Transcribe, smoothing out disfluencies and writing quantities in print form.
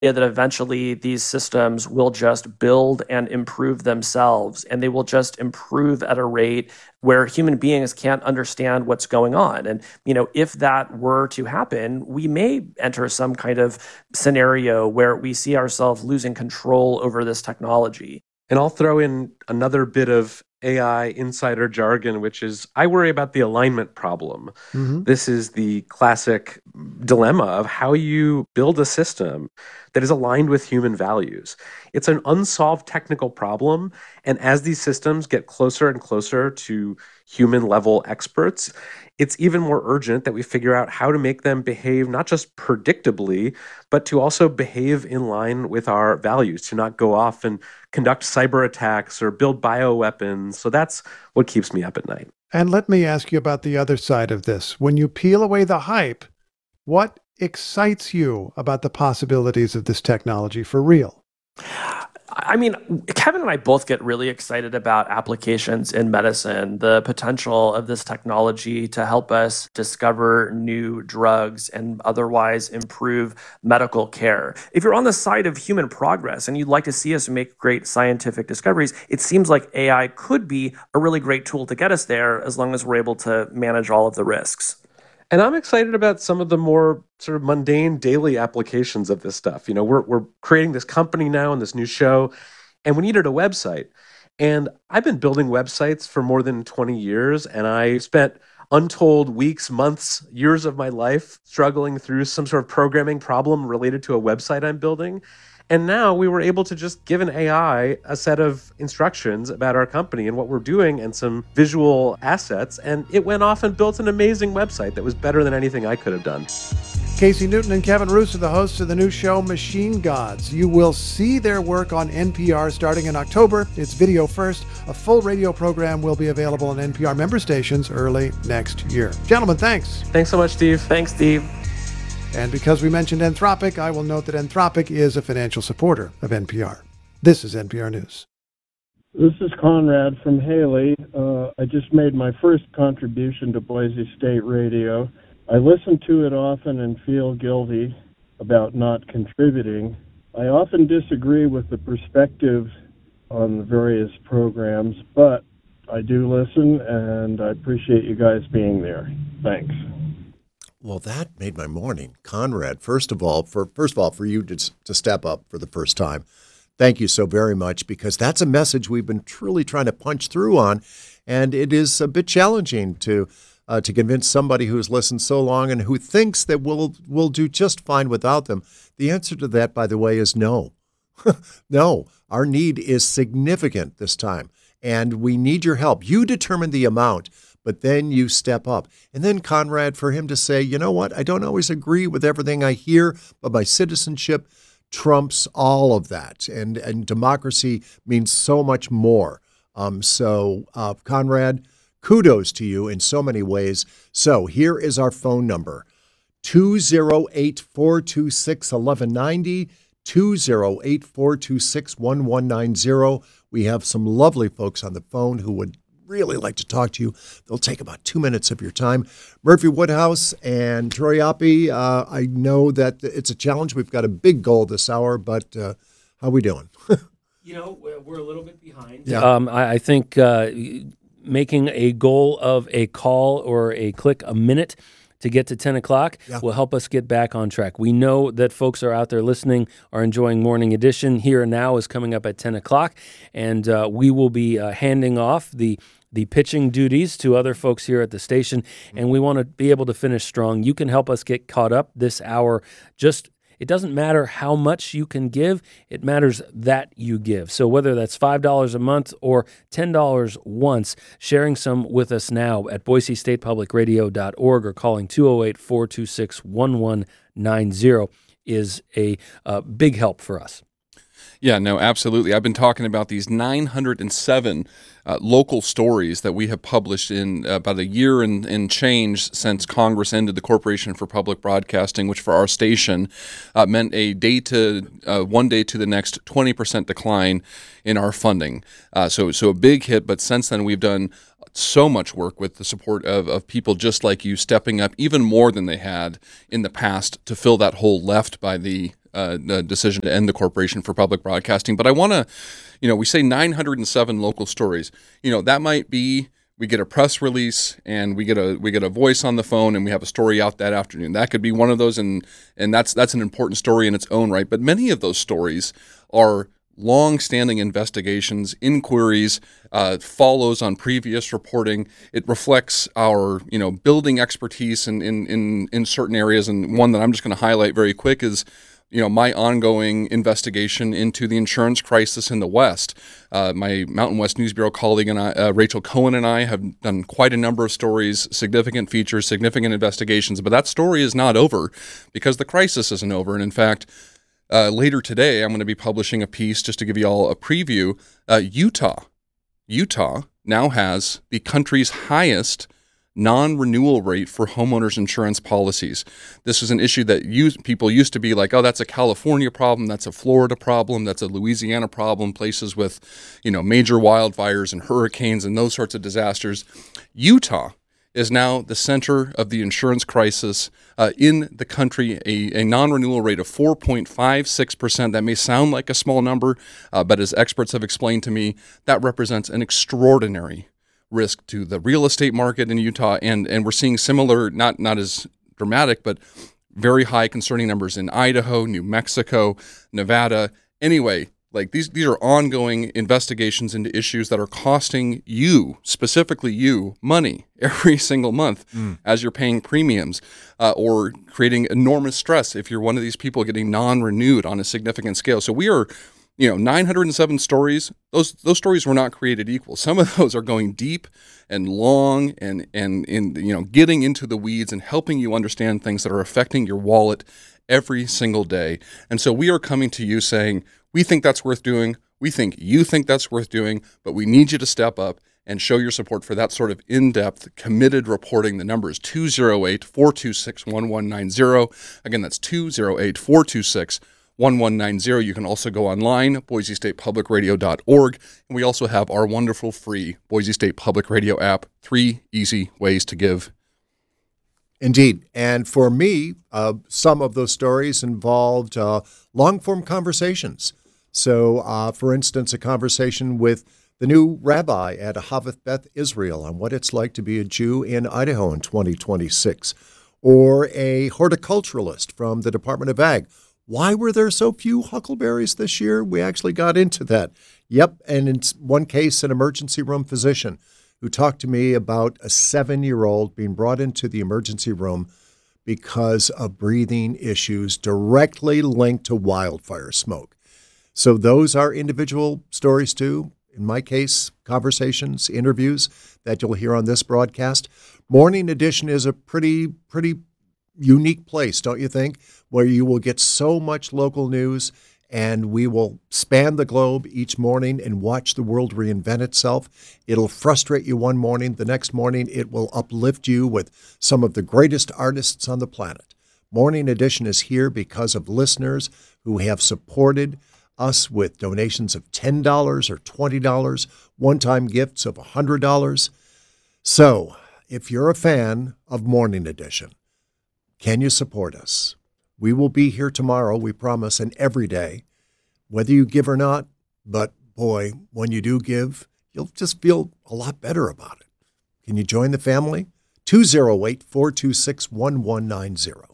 Yeah, that eventually these systems will just build and improve themselves, and they will just improve at a rate where human beings can't understand what's going on. And, if that were to happen, we may enter some kind of scenario where we see ourselves losing control over this technology. And I'll throw in another bit of AI insider jargon, which is I worry about the alignment problem. Hmm. This is the classic dilemma of how you build a system that is aligned with human values. It's an unsolved technical problem. And as these systems get closer and closer to human level experts, it's even more urgent that we figure out how to make them behave not just predictably, but to also behave in line with our values, to not go off and conduct cyber attacks or build bioweapons. So that's what keeps me up at night. And let me ask you about the other side of this. When you peel away the hype, what excites you about the possibilities of this technology for real? I mean, Kevin and I both get really excited about applications in medicine, the potential of this technology to help us discover new drugs and otherwise improve medical care. If you're on the side of human progress and you'd like to see us make great scientific discoveries, it seems like AI could be a really great tool to get us there as long as we're able to manage all of the risks. And I'm excited about some of the more sort of mundane daily applications of this stuff. We're creating this company now and this new show, and we needed a website. And I've been building websites for more than 20 years, and I spent untold weeks, months, years of my life struggling through some sort of programming problem related to a website I'm building. And now we were able to just give an AI a set of instructions about our company and what we're doing and some visual assets. And it went off and built an amazing website that was better than anything I could have done. Casey Newton and Kevin Roos are the hosts of the new show Machine Gods. You will see their work on NPR starting in October. It's video first. A full radio program will be available on NPR member stations early next year. Gentlemen, thanks. Thanks so much, Steve. Thanks, Steve. And because we mentioned Anthropic, I will note that Anthropic is a financial supporter of NPR. This is NPR News. This is Conrad from Haley. I just made my first contribution to Boise State Radio. I listen to it often and feel guilty about not contributing. I often disagree with the perspective on the various programs, but I do listen, and I appreciate you guys being there. Thanks. Well, that made my morning. Conrad, first of all, for you to step up for the first time, thank you so very much, because that's a message we've been truly trying to punch through on, and it is a bit challenging to convince somebody who's listened so long and who thinks that we'll do just fine without them. The answer to that, by the way, is no. No, our need is significant this time, and we need your help. You determine the amount, but then you step up. And then, Conrad, for him to say, you know what, I don't always agree with everything I hear, but my citizenship trumps all of that. And democracy means so much more. Conrad, kudos to you in so many ways. So here is our phone number, 208-426-1190, 208-426-1190. We have some lovely folks on the phone who would really like to talk to you. They'll take about 2 minutes of your time. Murphy Woodhouse and Troy Oppie, I know that it's a challenge. We've got a big goal this hour, but how are we doing? We're a little bit behind. Yeah. I think making a goal of a call or a click a minute to get to 10 o'clock will help us get back on track. We know that folks are out there listening, are enjoying Morning Edition. Here and Now is coming up at 10 o'clock, and we will be handing off the pitching duties to other folks here at the station, and we want to be able to finish strong. You can help us get caught up this hour. It doesn't matter how much you can give. It matters that you give. So whether that's $5 a month or $10 once, sharing some with us now at BoiseStatePublicRadio.org or calling 208-426-1190 is a big help for us. Yeah, no, absolutely. I've been talking about these 907 local stories that we have published in about a year and change since Congress ended the Corporation for Public Broadcasting, which for our station meant one day to the next 20% decline in our funding. So a big hit, but since then we've done so much work with the support of people just like you, stepping up even more than they had in the past to fill that hole left by the decision to end the Corporation for Public Broadcasting. But I want to, we say 907 local stories. That might be, we get a press release and we get a voice on the phone and we have a story out that afternoon. That could be one of those, and that's an important story in its own right. But many of those stories are long-standing investigations, inquiries, follows on previous reporting. It reflects our, building expertise in certain areas. And one that I'm just going to highlight very quick is, my ongoing investigation into the insurance crisis in the West. My Mountain West News Bureau colleague and I, Rachel Cohen, and I have done quite a number of stories, significant features, significant investigations. But that story is not over because the crisis isn't over. And in fact, later today, I'm going to be publishing a piece just to give you all a preview. Utah now has the country's highest non-renewal rate for homeowners insurance policies. This is an issue that people used to be like, oh, that's a California problem, that's a Florida problem, that's a Louisiana problem, places with, major wildfires and hurricanes and those sorts of disasters. Utah is now the center of the insurance crisis in the country, a non-renewal rate of 4.56%. That may sound like a small number, but as experts have explained to me, that represents an extraordinary risk to the real estate market in Utah, and we're seeing similar, not as dramatic, but very high concerning numbers in Idaho, New Mexico, Nevada. Anyway, like these are ongoing investigations into issues that are costing you, specifically you, money every single month as you're paying premiums, or creating enormous stress if you're one of these people getting non-renewed on a significant scale. So we are 907 stories, those stories were not created equal. Some of those are going deep and long and in getting into the weeds and helping you understand things that are affecting your wallet every single day. And so we are coming to you saying, we think that's worth doing. We think you think that's worth doing, but we need you to step up and show your support for that sort of in-depth, committed reporting. The number is 208-426-1190. Again, that's 208-426-1190. You can also go online, BoiseStatePublicRadio.org, and we also have our wonderful free Boise State Public Radio app, 3 easy ways to give. Indeed. And for me, some of those stories involved long-form conversations. So, for instance, a conversation with the new rabbi at Haveth Beth Israel on what it's like to be a Jew in Idaho in 2026, or a horticulturalist from the Department of Ag. Why were there so few huckleberries this year? We actually got into that. Yep, and in one case, an emergency room physician who talked to me about a 7-year-old being brought into the emergency room because of breathing issues directly linked to wildfire smoke. So those are individual stories too. In my case, conversations, interviews that you'll hear on this broadcast. Morning Edition is a pretty unique place, don't you think, where you will get so much local news, and we will span the globe each morning and watch the world reinvent itself. It'll frustrate you one morning. The next morning, it will uplift you with some of the greatest artists on the planet. Morning Edition is here because of listeners who have supported us with donations of $10 or $20, one-time gifts of $100. So, if you're a fan of Morning Edition, can you support us? We will be here tomorrow, we promise, and every day, whether you give or not. But boy, when you do give, you'll just feel a lot better about it. Can you join the family? 208-426-1190.